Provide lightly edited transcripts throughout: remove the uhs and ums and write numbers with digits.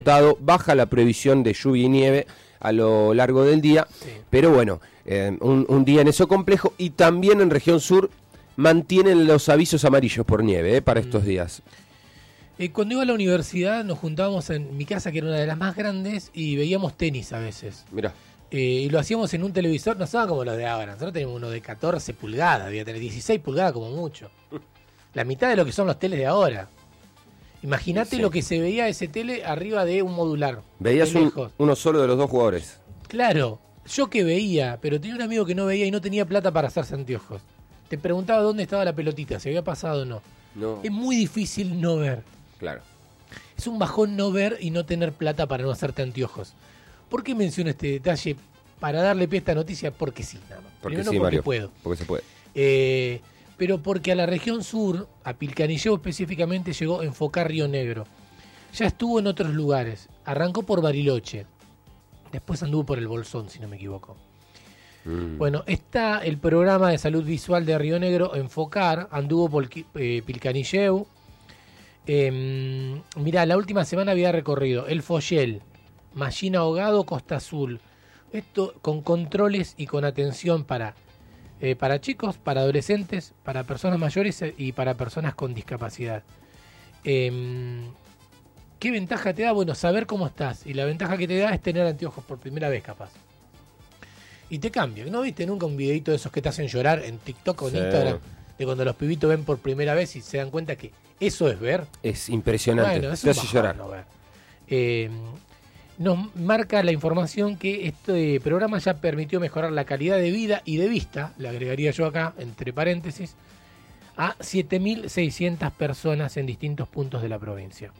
Baja la previsión de lluvia y nieve a lo largo del día, sí. Pero bueno, un día en eso complejo, y también en región sur mantienen los avisos amarillos por nieve para estos días. Cuando iba a la universidad nos juntábamos en mi casa, que era una de las más grandes, y veíamos tenis a veces. Mirá. Y lo hacíamos en un televisor, no estaban como los de ahora, nosotros teníamos uno de 14 pulgadas, debía tener 16 pulgadas como mucho. La mitad de lo que son los teles de ahora. Imagínate lo que se veía ese tele arriba de un modular. Veías uno solo de los dos jugadores. Claro, yo que veía, pero tenía un amigo que no veía y no tenía plata para hacerse anteojos. Te preguntaba dónde estaba la pelotita, si había pasado o no. No. Es muy difícil no ver. Claro. Es un bajón no ver y no tener plata para no hacerte anteojos. ¿Por qué menciono este detalle? Para darle pie a esta noticia, porque sí, nada más. Porque primero sí, porque Mario, puedo. porque se puede. Pero porque a la región sur, a Pilcanilleu específicamente, llegó a enfocar Río Negro. Ya estuvo en otros lugares. Arrancó por Bariloche. Después anduvo por el Bolsón, si no me equivoco. Bueno, está el programa de salud visual de Río Negro, Enfocar. Anduvo por Pilcanilleu. Mirá, la última semana había recorrido El Follel, Mallina Ahogado, Costa Azul. Esto con controles y con atención para chicos, para adolescentes, para personas mayores y para personas con discapacidad. ¿Qué ventaja te da? Bueno, saber cómo estás. Y la ventaja que te da es tener anteojos por primera vez, capaz. Y te cambia. ¿No viste nunca un videito de esos que te hacen llorar en TikTok o en Instagram? De cuando los pibitos ven por primera vez y se dan cuenta que eso es ver. Es impresionante. Bueno, es te hace llorar. No ver. Nos marca la información que este programa ya permitió mejorar la calidad de vida y de vista, le agregaría yo acá, entre paréntesis, a 7.600 personas en distintos puntos de la provincia.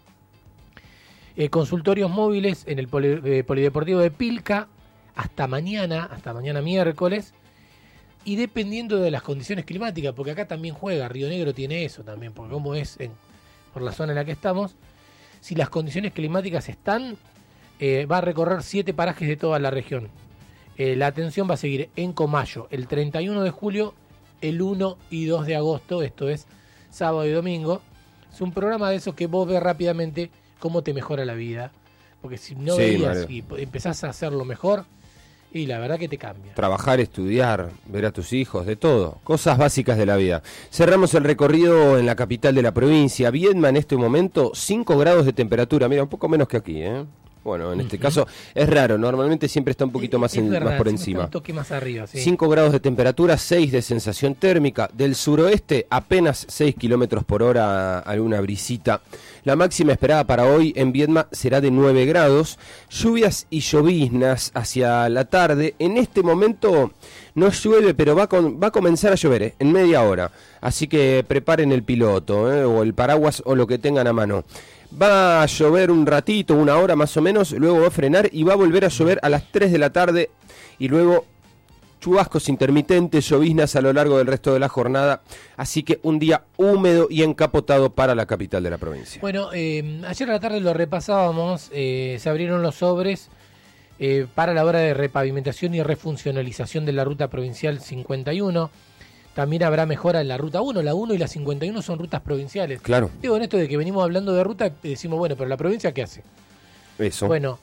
Consultorios móviles en el Polideportivo de Pilca hasta mañana miércoles, y dependiendo de las condiciones climáticas, porque acá también juega, Río Negro tiene eso también, porque como es por la zona en la que estamos, si las condiciones climáticas están, va a recorrer 7 parajes de toda la región. La atención va a seguir en Comayo el 31 de julio, el 1 y 2 de agosto, esto es sábado y domingo. Es un programa de esos que vos ves rápidamente cómo te mejora la vida, porque si no veías y empezás a hacerlo mejor, y la verdad que te cambia. Trabajar, estudiar, ver a tus hijos, de todo. Cosas básicas de la vida. Cerramos el recorrido en la capital de la provincia. Viedma en este momento, 5 grados de temperatura. Mira, un poco menos que aquí, ¿eh? Bueno, en este caso es raro. Normalmente siempre está un poquito más por encima. Un toque más arriba, sí. 5 grados de temperatura, 6 de sensación térmica. Del suroeste, apenas 6 kilómetros por hora, alguna brisita. La máxima esperada para hoy en Viedma será de 9 grados. Lluvias y lloviznas hacia la tarde. En este momento no llueve, pero va a comenzar a llover en media hora. Así que preparen el piloto, o el paraguas o lo que tengan a mano. Va a llover un ratito, una hora más o menos, luego va a frenar y va a volver a llover a las 3 de la tarde y luego chubascos intermitentes, lloviznas a lo largo del resto de la jornada, así que un día húmedo y encapotado para la capital de la provincia. Bueno, ayer a la tarde lo repasábamos, se abrieron los sobres para la obra de repavimentación y refuncionalización de la ruta provincial 51. También habrá mejora en la ruta 1, la 1 y la 51 son rutas provinciales. Claro. Digo, en esto de que venimos hablando de ruta, decimos, bueno, pero la provincia, ¿qué hace? Eso. Bueno,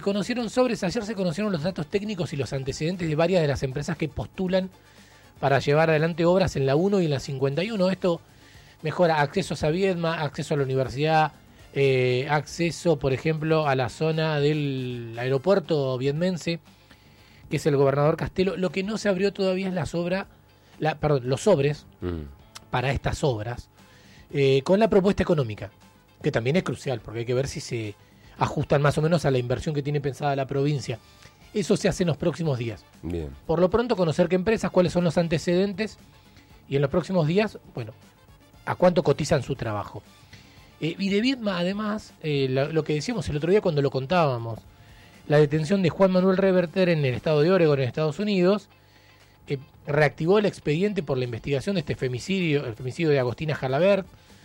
ayer se conocieron los datos técnicos y los antecedentes de varias de las empresas que postulan para llevar adelante obras en la 1 y en la 51. Esto mejora accesos a Viedma, acceso a la universidad, acceso, por ejemplo, a la zona del aeropuerto viedmense, que es el Gobernador Castelo. Lo que no se abrió todavía es los sobres para estas obras, con la propuesta económica, que también es crucial, porque hay que ver si se ajustan más o menos a la inversión que tiene pensada la provincia. Eso se hace en los próximos días. Bien. Por lo pronto, conocer qué empresas, cuáles son los antecedentes, y en los próximos días, bueno, a cuánto cotizan su trabajo. Y de Viedma, además, lo que decíamos el otro día cuando lo contábamos, la detención de Juan Manuel Reverter en el estado de Oregon, en Estados Unidos, reactivó el expediente por la investigación de este femicidio, el femicidio de Agostina Jalabert,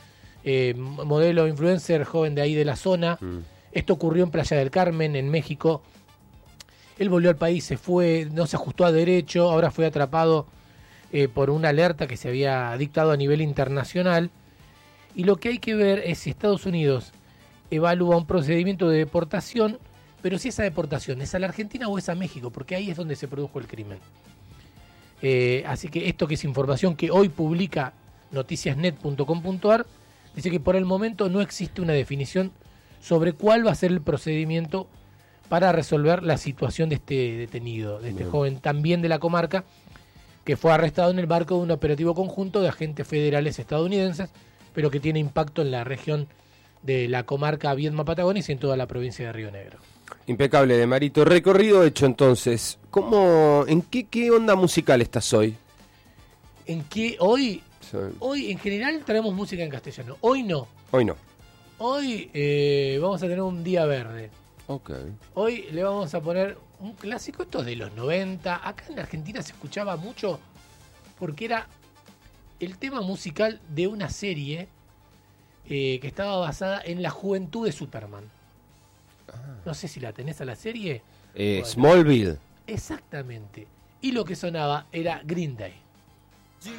modelo influencer joven de ahí de la zona. Esto ocurrió en Playa del Carmen, en México. Él volvió al país, se fue, no se ajustó a derecho, ahora fue atrapado por una alerta que se había dictado a nivel internacional. Y lo que hay que ver es si Estados Unidos evalúa un procedimiento de deportación, pero si esa deportación es a la Argentina o es a México, porque ahí es donde se produjo el crimen. Así que esto, que es información que hoy publica noticiasnet.com.ar, dice que por el momento no existe una definición sobre cuál va a ser el procedimiento para resolver la situación de este detenido, de este joven también de la comarca, que fue arrestado en el marco de un operativo conjunto de agentes federales estadounidenses, pero que tiene impacto en la región de la comarca Viedma-Patagones y en toda la provincia de Río Negro. Impecable, de Marito. Recorrido hecho entonces. ¿En qué onda musical estás hoy? ¿En qué? Hoy en general traemos música en castellano. Hoy no. Hoy no. Hoy vamos a tener un día verde. Okay. Hoy le vamos a poner un clásico, esto es de los 90. Acá en Argentina se escuchaba mucho porque era el tema musical de una serie que estaba basada en la juventud de Superman. No sé si la tenés a la serie. Smallville. Exactamente. Y lo que sonaba era Green Day.